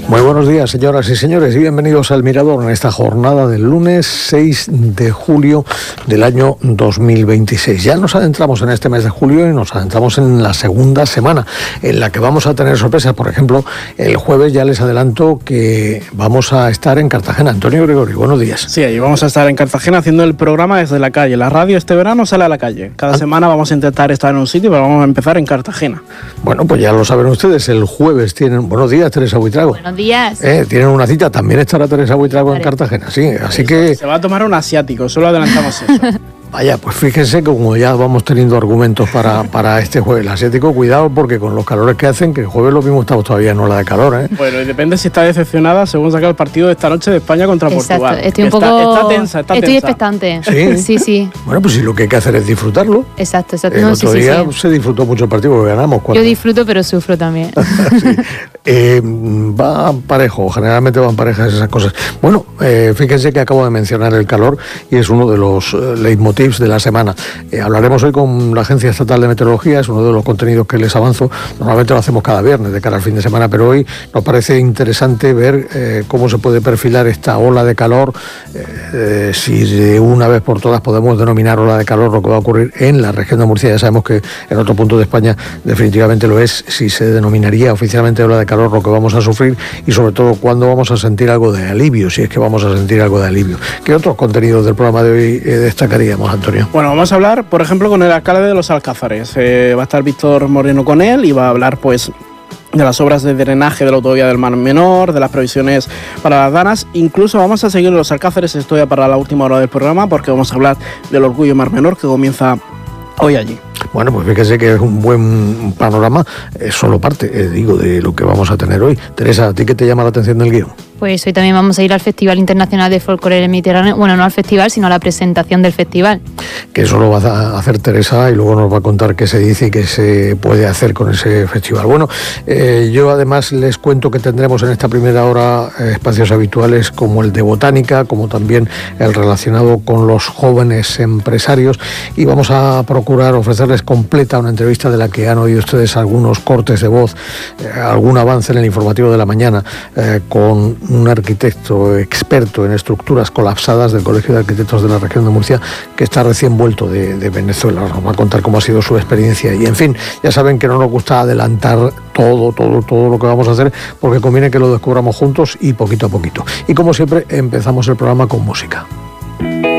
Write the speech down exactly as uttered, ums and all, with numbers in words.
Muy buenos días, señoras y señores, y bienvenidos al Mirador en esta jornada del lunes seis de julio del año dos mil veintiséis. Ya nos adentramos en este mes de julio y nos adentramos en la segunda semana, en la que vamos a tener sorpresas. Por ejemplo, el jueves ya les adelanto que vamos a estar en Cartagena. Antonio Gregorio, buenos días. Sí, ahí vamos a estar en Cartagena haciendo el programa desde la calle. La radio este verano sale a la calle. Cada ah. semana vamos a intentar estar en un sitio, pero vamos a empezar en Cartagena. Bueno, pues ya lo saben ustedes, el jueves tienen... Buenos días, Teresa Buitrago. Buenos días. Eh, tienen una cita, también estará Teresa Buitrago en Cartagena, sí, así que... Se va a tomar un asiático, solo adelantamos eso. Vaya, pues fíjense que como ya vamos teniendo argumentos para, para este jueves el asiático, cuidado porque con los calores que hacen, que el jueves lo mismo estamos todavía en ola de calor, ¿eh? Bueno, y depende si está decepcionada según saca el partido de esta noche de España contra Exacto. Portugal. Estoy un está, poco... Está tensa, está Estoy tensa. expectante. ¿Sí? Sí, sí. Bueno, pues sí, lo que hay que hacer es disfrutarlo. Exacto, exacto. El No, otro sí, día sí, sí. se disfrutó mucho el partido porque ganamos. Yo disfruto, pero sufro también. Sí. Eh, va parejo, generalmente van parejas esas cosas. Bueno, eh, fíjense que acabo de mencionar el calor y es uno de los eh, leitmotivs de la semana. Eh, hablaremos hoy con la Agencia Estatal de Meteorología, es uno de los contenidos que les avanzo. Normalmente lo hacemos cada viernes de cara al fin de semana, pero hoy nos parece interesante ver eh, cómo se puede perfilar esta ola de calor, eh, si de una vez por todas podemos denominar ola de calor lo que va a ocurrir en la región de Murcia. Ya sabemos que en otro punto de España definitivamente lo es, si se denominaría oficialmente ola de calor lo que vamos a sufrir y sobre todo cuándo vamos a sentir algo de alivio, si es que vamos a sentir algo de alivio. ¿Qué otros contenidos del programa de hoy eh, destacaríamos, Antonio? Bueno, vamos a hablar, por ejemplo, con el alcalde de Los Alcázares. Eh, va a estar Víctor Moreno con él y va a hablar, pues, de las obras de drenaje de la autovía del Mar Menor, de las previsiones para las danas. Incluso vamos a seguir en Los Alcázares, esto ya para la última hora del programa, porque vamos a hablar del Orgullo Mar Menor que comienza hoy allí. Bueno, pues fíjese que es un buen panorama, es solo parte, eh, digo, de lo que vamos a tener hoy. Teresa, ¿a ti qué te llama la atención del guión? Pues hoy también vamos a ir al Festival Internacional de Folclore del Mediterráneo. Bueno, no al festival, sino a la presentación del festival. Que eso lo va a hacer Teresa y luego nos va a contar qué se dice y qué se puede hacer con ese festival. Bueno, eh, yo además les cuento que tendremos en esta primera hora eh, espacios habituales como el de botánica, como también el relacionado con los jóvenes empresarios, y vamos a procurar ofrecerles completa una entrevista de la que han oído ustedes algunos cortes de voz, eh, algún avance en el informativo de la mañana eh, con un arquitecto experto en estructuras colapsadas del Colegio de Arquitectos de la región de Murcia, que está recién vuelto de, de Venezuela. Nos va a contar cómo ha sido su experiencia y, en fin, ya saben que no nos gusta adelantar todo, todo, todo lo que vamos a hacer, porque conviene que lo descubramos juntos y poquito a poquito. Y como siempre, empezamos el programa con música.